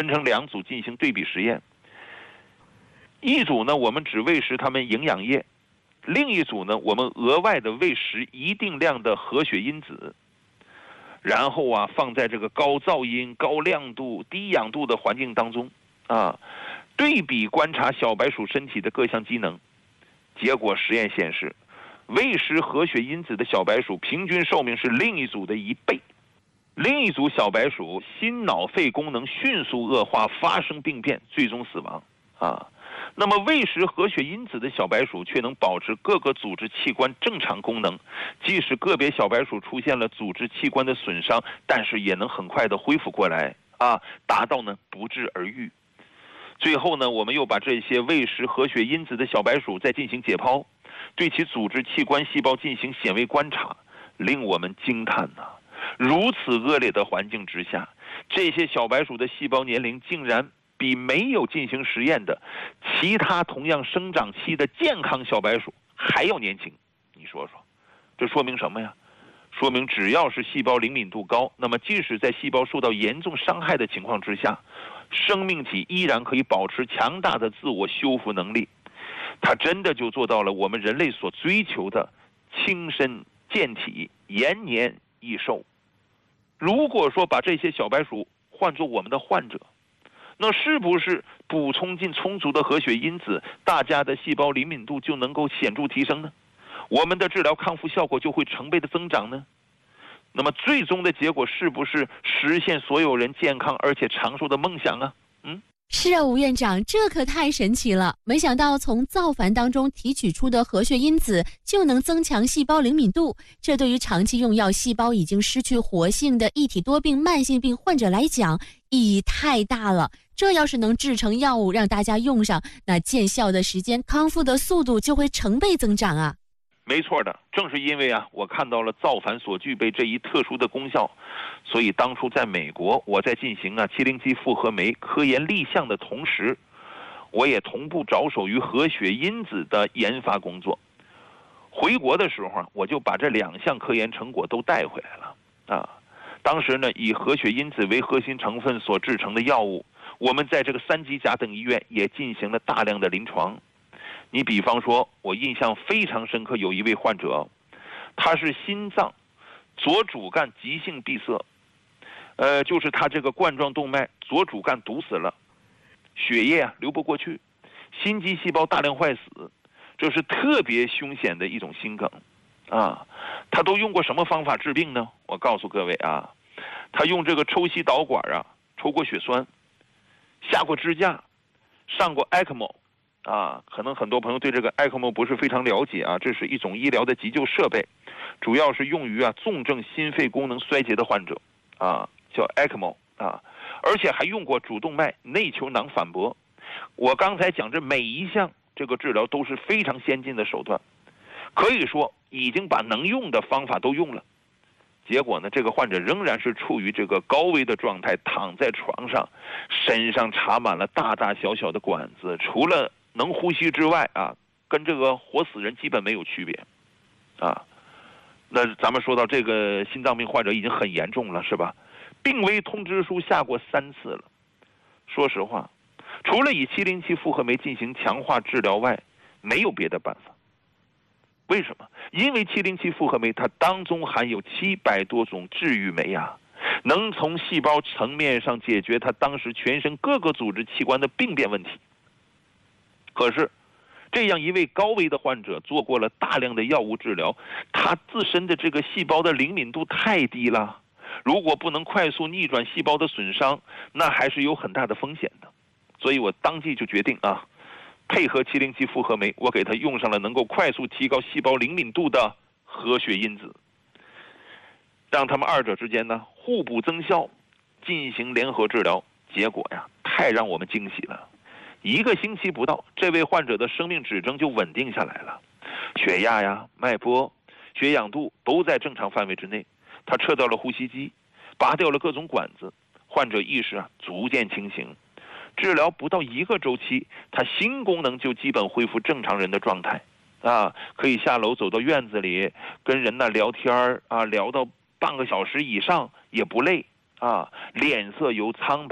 分成2组进行对比实验。一组呢，我们只喂食他们营养液，另一组呢，我们额外的喂食一定量的合血因子，然后放在这个高噪音、高亮度、低氧度的环境当中对比观察小白鼠身体的各项机能。结果实验显示，喂食合血因子的小白鼠平均寿命是另一组的1倍。另一组小白鼠心脑肺功能迅速恶化，发生病变，最终死亡那么喂食合血因子的小白鼠却能保持各个组织器官正常功能，即使个别小白鼠出现了组织器官的损伤，但是也能很快的恢复过来达到呢不治而愈。最后呢，我们又把这些喂食合血因子的小白鼠再进行解剖，对其组织器官细胞进行显微观察，令我们惊叹如此恶劣的环境之下，这些小白鼠的细胞年龄竟然比没有进行实验的其他同样生长期的健康小白鼠还要年轻。你说说，这说明什么呀？说明只要是细胞灵敏度高，那么即使在细胞受到严重伤害的情况之下，生命体依然可以保持强大的自我修复能力。它真的就做到了我们人类所追求的轻身健体、延年益寿。如果说把这些小白鼠换作我们的患者，那是不是补充进充足的合血因子，大家的细胞灵敏度就能够显著提升呢？我们的治疗康复效果就会成倍的增长呢？那么最终的结果是不是实现所有人健康而且长寿的梦想啊？ 是啊，吴院长，这可太神奇了！没想到从造矾当中提取出的合血因子就能增强细胞灵敏度，这对于长期用药、细胞已经失去活性的异体多病慢性病患者来讲意义太大了。这要是能制成药物让大家用上，那见效的时间、康复的速度就会成倍增长啊！ 没错的，正是因为我看到了造矾所具备这一特殊的功效，所以当初在美国，我在进行707复合酶科研立项的同时，我也同步着手于合血因子的研发工作。回国的时候我就把这2项科研成果都带回来了当时呢，以合血因子为核心成分所制成的药物，我们在这个3级甲等医院也进行了大量的临床。你比方说，我印象非常深刻，有一位患者，他是心脏左主干急性闭塞，就是他这个冠状动脉左主干堵死了，血液流不过去，心肌细胞大量坏死，这是特别凶险的一种心梗他都用过什么方法治病呢？我告诉各位他用这个抽吸导管抽过血栓，下过支架，上过 ECMO可能很多朋友对这个 ECMO 不是非常了解这是一种医疗的急救设备，主要是用于重症心肺功能衰竭的患者叫 ECMO 而且还用过主动脉内球囊反搏。我刚才讲这每一项这个治疗都是非常先进的手段，可以说已经把能用的方法都用了。结果呢，这个患者仍然是处于这个高危的状态，躺在床上，身上插满了大大小小的管子，除了能呼吸之外跟这个活死人基本没有区别那咱们说到这个心脏病患者已经很严重了，是吧？病危通知书下过3次了。说实话，除了以707复合酶进行强化治疗外，没有别的办法。为什么？因为707复合酶它当中含有700多种治愈酶能从细胞层面上解决它当时全身各个组织器官的病变问题。可是这样一位高危的患者做过了大量的药物治疗，他自身的这个细胞的灵敏度太低了，如果不能快速逆转细胞的损伤，那还是有很大的风险的。所以我当即就决定配合707复合酶，我给他用上了能够快速提高细胞灵敏度的合血因子，让他们2者之间互补增效，进行联合治疗。结果太让我们惊喜了，1个星期不到，这位患者的生命指征就稳定下来了，血压脉搏、血氧度都在正常范围之内。他撤掉了呼吸机，拔掉了各种管子，患者意识逐渐清醒。治疗不到1个周期，他心功能就基本恢复正常人的状态可以下楼走到院子里跟人聊天聊到半个小时以上也不累脸色由苍白